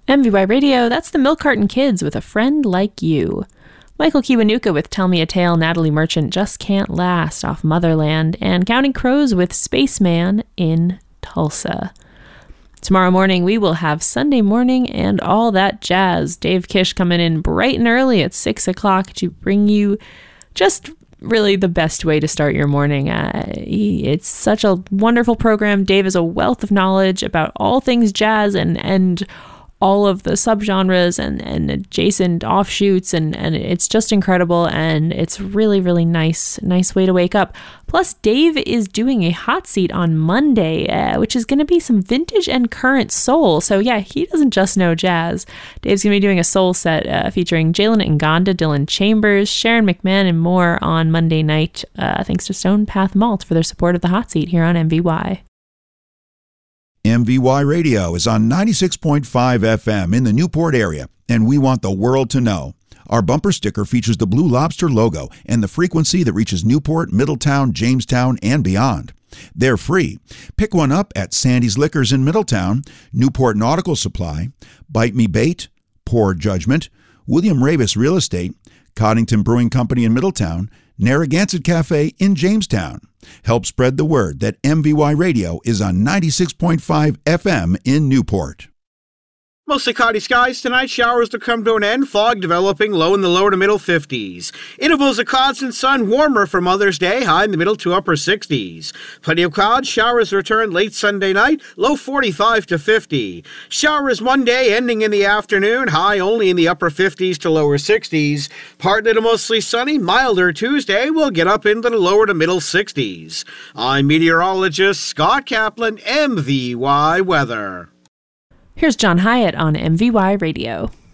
MVY Radio, that's the Milk Carton Kids with A Friend Like You. Michael Kiwanuka with Tell Me a Tale, Natalie Merchant, Just Can't Last off Motherland, and Counting Crows with Spaceman in Tulsa. Tomorrow morning, we will have Sunday Morning and All That Jazz. Dave Kish coming in bright and early at 6 o'clock to bring you just really the best way to start your morning. It's such a wonderful program. Dave is a wealth of knowledge about all things jazz and all of the subgenres and adjacent offshoots, and it's just incredible, and it's really, really nice way to wake up. Plus, Dave is doing a hot seat on Monday, which is going to be some vintage and current soul. So yeah, he doesn't just know jazz. Dave's going to be doing a soul set featuring Jalen Nganda, Dylan Chambers, Sharon McMahon, and more on Monday night, thanks to Stone Path Malt for their support of the hot seat here on MVY. MVY Radio is on 96.5 FM in the Newport area, and we want the world to know. Our bumper sticker features the Blue Lobster logo and the frequency that reaches Newport, Middletown, Jamestown, and beyond. They're free. Pick one up at Sandy's Liquors in Middletown, Newport Nautical Supply, Bite Me Bait, Poor Judgment, William Ravis Real Estate, Coddington Brewing Company in Middletown, Narragansett Cafe in Jamestown. Help spread the word that MVY Radio is on 96.5 FM in Newport. Mostly cloudy skies tonight. Showers to come to an end. Fog developing low in the lower to middle 50s. Intervals of constant sun, warmer for Mother's Day, high in the middle to upper 60s. Plenty of clouds. Showers return late Sunday night, low 45 to 50. Showers Monday ending in the afternoon, high only in the upper 50s to lower 60s. Partly to mostly sunny, milder Tuesday will get up into the lower to middle 60s. I'm meteorologist Scott Kaplan, MVY Weather. Here's John Hyatt on MVY Radio.